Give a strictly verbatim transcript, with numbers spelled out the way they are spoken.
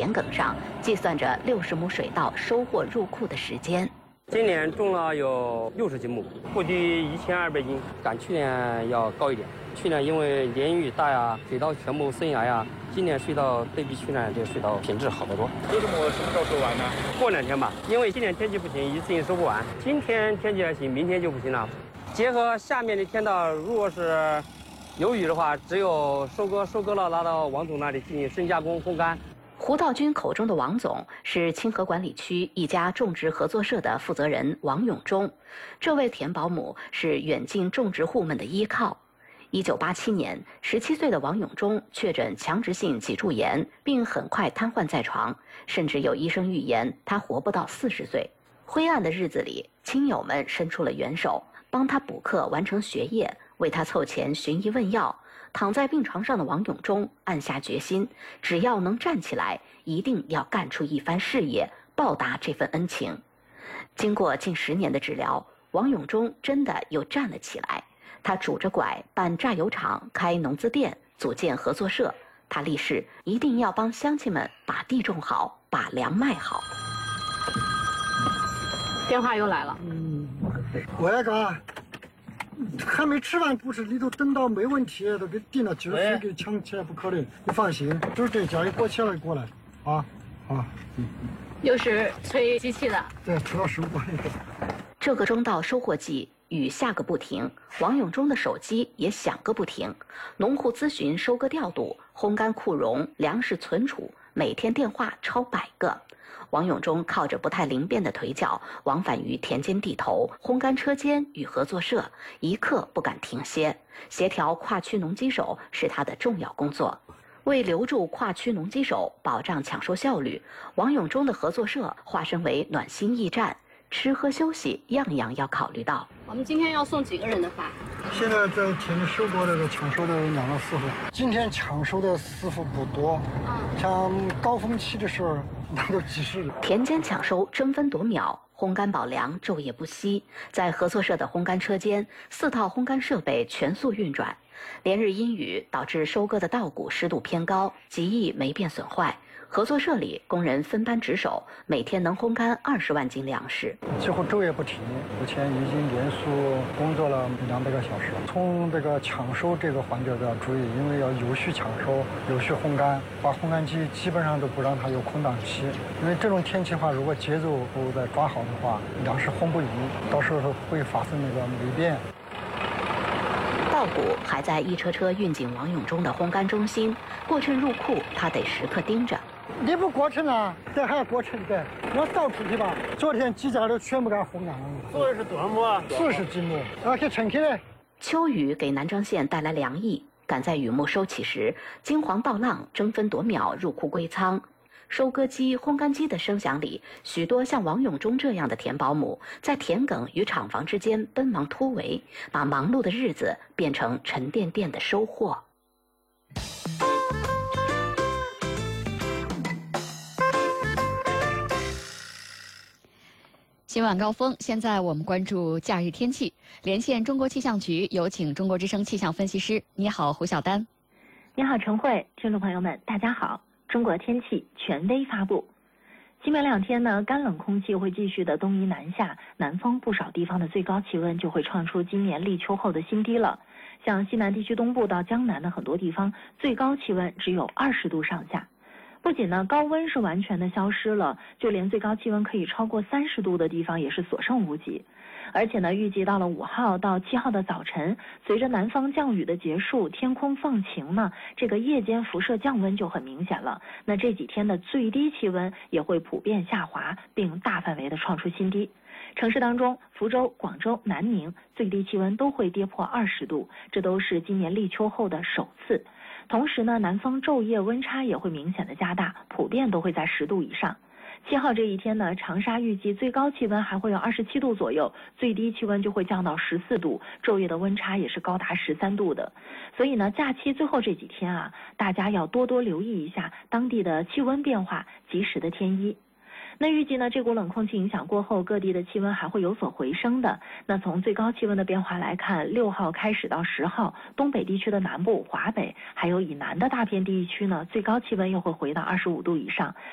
田埂上，计算着六十亩水稻收获入库的时间。 今年种了有六十斤亩，获地一千二百斤，赶去年要高一点。去年因为连雨大呀，水稻全部生芽呀，今年水稻对比去年这个水稻品质好得多。 六十亩什么时候收完呢？ 过两天吧，因为今年天气不行，一次性收不完。今天天气还行，明天就不行了。结合下面的天道，如果是有雨的话，只有收割，收割了拿到王总那里进行深加工、烘干。 胡道军口中的王总是清河管理区一家种植合作社的负责人王永忠，这位田保姆是远近种植户们的依靠。一九八七年，十七岁的王永忠确诊强直性脊柱炎，并很快瘫痪在床，甚至有医生预言他活不到四十岁。灰暗的日子里，亲友们伸出了援手，帮他补课完成学业，为他凑钱寻医问药。躺在病床上的王永忠暗下决心，只要能站起来，一定要干出一番事业，报答这份恩情。经过近十年的治疗，王永忠真的又站了起来。他拄着拐办榨油厂，开农资店，组建合作社。他立誓一定要帮乡亲们把地种好，把粮卖好。 电话又来了。 嗯，我那个还没吃完，不是里头等到没问题，都给订了，今儿非给抢起来不可能。你放心，就是这家里过起来过来，啊啊，嗯， 又是催机器的。 对，催到收获那个。 这个中稻收获季，雨下个不停，王永忠的手机也响个不停。农户咨询收割调度、烘干库容、粮食存储，每天电话超百个。王永忠靠着不太灵便的腿脚，往返于田间地头、烘干车间与合作社，一刻不敢停歇。协调跨区农机手是他的重要工作。为留住跨区农机手，保障抢收效率，王永忠的合作社化身为暖心驿站。吃喝休息样样要考虑到。 我们今天要送几个人的发？ 现在在田里收割的抢收的有两个师傅，今天抢收的师傅不多，像高峰期的时候那都几十人。 田间抢收争分夺秒，烘干保粮昼夜不息。在合作社的烘干车间，四套烘干设备全速运转。连日阴雨导致收割的稻谷湿度偏高，极易霉变损坏。合作社里工人分班值守，每天能烘干二十万斤粮食， 几乎昼夜不停。目前已经连续工作了两百个小时。从这个抢收这个环节都要注意，因为要有序抢收、有序烘干，把烘干机基本上都不让它有空档期。因为这种天气的话，如果节奏不再抓好的话，粮食烘不匀，到时候会发生那个霉变。 稻谷还在一车车运进王永忠的烘干中心，过秤入库，他得时刻盯着。 你不过秤啊？这还要过秤的，要倒出去吧。昨天几家都全部给它烘干了。 做的是多少亩啊？ 四十斤亩，要去称起来。 秋雨给南漳县带来凉意，赶在雨幕收起时，金黄稻浪争分夺秒入库归仓。收割机、烘干机的声响里，许多像王永忠这样的田保姆，在田埂与厂房之间奔忙突围，把忙碌的日子变成沉甸甸的收获。 新晚高峰，现在我们关注假日天气。连线中国气象局，有请中国之声气象分析师。你好，胡晓丹。 你好，陈慧，听众朋友们，大家好。中国天气权威发布，今明两天呢，干冷空气会继续的东移南下，南方不少地方的最高气温就会创出今年立秋后的新低了。像西南地区东部到江南的很多地方，最高气温只有二十度上下。不仅呢高温是完全的消失了，就连最高气温可以超过三十度的地方也是所剩无几。而且呢，预计到了五号到七号的早晨，随着南方降雨的结束，天空放晴呢，这个夜间辐射降温就很明显了。那这几天的最低气温也会普遍下滑，并大范围的创出新低。城市当中，福州、广州、南宁最低气温都会跌破二十度，这都是今年立秋后的首次。同时呢，南方昼夜温差也会明显的加大，普遍都会在十度以上。七号这一天呢，长沙预计最高气温还会有二十七度左右，最低气温就会降到十四度，昼夜的温差也是高达十三度的。所以呢，假期最后这几天啊，大家要多多留意一下当地的气温变化，及时的添衣。那预计呢，这股冷空气影响过后，各地的气温还会有所回升的。那从最高气温的变化来看，六号开始到十号，东北地区的南部、华北还有以南的大片地区呢，最高气温又会回到二十五度以上。